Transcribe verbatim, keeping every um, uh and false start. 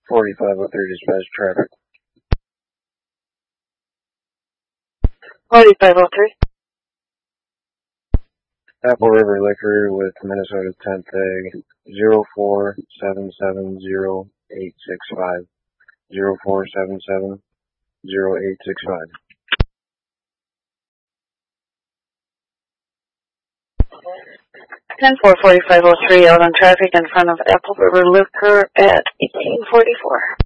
forty-five oh three dispatch traffic. forty-five oh three. Apple River Liquor with Minnesota tenth Egg, zero four seven seven zero eight six five, zero four seven seven zero eight six five. ten four forty-five oh three out on traffic in front of Apple River Liquor at eighteen forty-four.